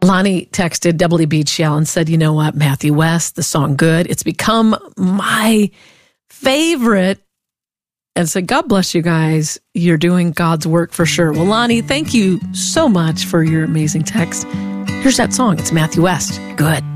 Lonnie texted WBGL and said, you know what, Matthew West, the song Good, it's become my favorite. And said, God bless you guys. You're doing God's work for sure. Well, Lonnie, thank you so much for your amazing text. Here's that song. It's Matthew West. Good.